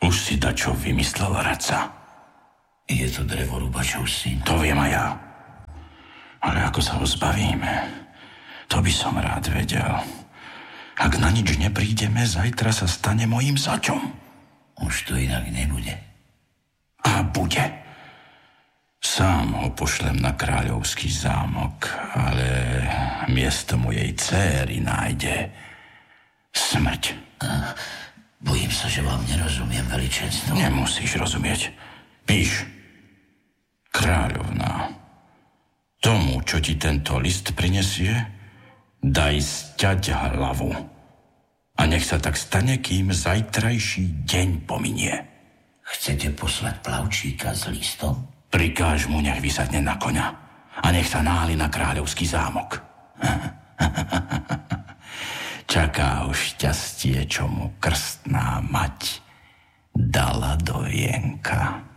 Už si dačo vymyslel, radca. Je to drevorúbačov syn. To viem aj ja. Ale ako sa ho zbavíme, to by som rád vedel. Ak na nič neprídeme, zajtra sa stane mojím zaťom. Už to inak nebude. A bude. Sám ho pošlem na kráľovský zámok, ale miesto mojej céry nájde smrť. Bojím sa, že vám nerozumiem, veličenstvo. Nemusíš rozumieť. Píš. Kráľovná, tomu, čo ti tento list prinesie, daj sťať hlavu. A nech sa tak stane, kým zajtrajší deň pominie. Chcete poslať plavčíka s listom? Prikáž mu, nech vysadne na koňa a nech sa náli na kráľovský zámok. Čaká ho šťastie, čo mu krstná mať dala do vienka.